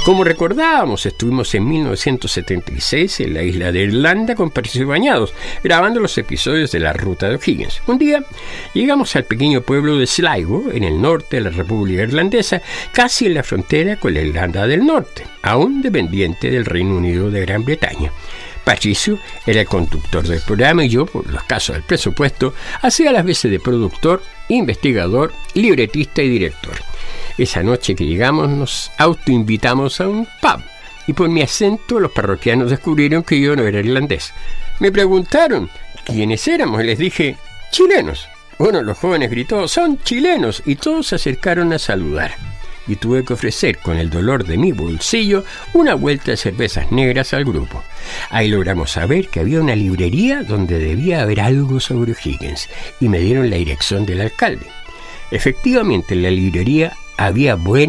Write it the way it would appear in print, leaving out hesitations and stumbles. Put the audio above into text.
Como recordábamos, estuvimos en 1976 en la isla de Irlanda con Patricio Bañados, grabando los episodios de la Ruta de O'Higgins. Un día llegamos al pequeño pueblo de Sligo, en el norte de la República Irlandesa, casi en la frontera con la Irlanda del Norte, aún dependiente del Reino Unido de Gran Bretaña. Patricio era el conductor del programa y yo, por los casos del presupuesto, hacía las veces de productor, investigador, libretista y director. Esa noche que llegamos nos autoinvitamos a un pub y por mi acento los parroquianos descubrieron que yo no era irlandés. Me preguntaron quiénes éramos y les dije, chilenos. Uno de los jóvenes gritó, son chilenos, y todos se acercaron a saludar. Y tuve que ofrecer con el dolor de mi bolsillo una vuelta de cervezas negras al grupo. Ahí logramos saber que había una librería donde debía haber algo sobre O'Higgins y me dieron la dirección del alcalde. Efectivamente, en la librería había buena